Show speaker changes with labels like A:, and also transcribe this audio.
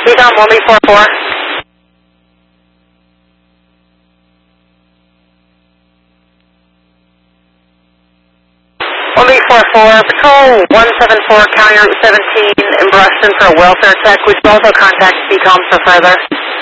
A: Decom 1B44. 1B44, Patrol 174, County Route 17 in Bruston for a welfare check. Would you also contact Decom for further?